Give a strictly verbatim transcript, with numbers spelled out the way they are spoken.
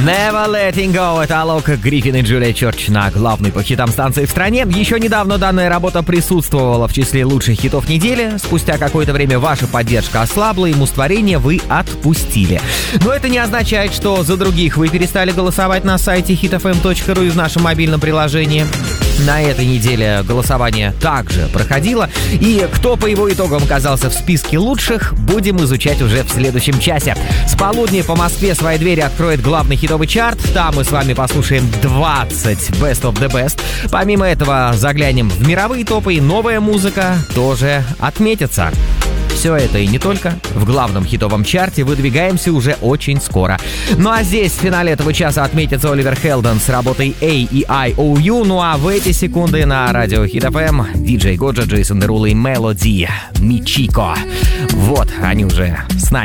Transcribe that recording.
Never Letting Go — это Алока, Гриффин и Джулия Чорч на главной по хитам станции в стране. Еще недавно данная работа присутствовала в числе лучших хитов недели. Спустя какое-то время ваша поддержка ослабла, и мустворение вы отпустили. Но это не означает, что за других вы перестали голосовать на сайте хит эф эм точка ру и в нашем мобильном приложении. На этой неделе голосование также проходило, и кто по его итогам оказался в списке лучших, будем изучать уже в следующем часе. С полудня по Москве свои двери откроет главный хитовый чарт. Там мы с вами послушаем двадцать Best of the Best. Помимо этого заглянем в мировые топы, и новая музыка тоже отметится. Все это и не только. В главном хитовом чарте выдвигаемся уже очень скоро. Ну а здесь в финале этого часа отметится Оливер Хелден с работой A и I O U. Ну а в эти секунды на радио Хит эф эм диджей Годжа, Джейсон Деруло и Мелоди Мичико. Вот они уже с нами.